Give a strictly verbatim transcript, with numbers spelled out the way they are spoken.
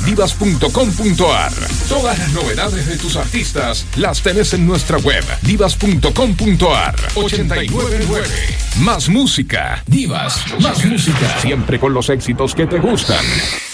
divas punto com punto ar. Todas las novedades de tus artistas las tenés en nuestra web divas punto com punto ar. ochenta y nueve nueve. Más música. Divas, más música. Siempre con los éxitos que te gustan.